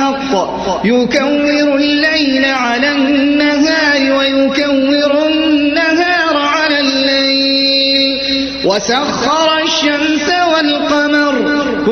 بالحق يكور الليل على النهار ويكور النهار على الليل وسخر الشمس والقمر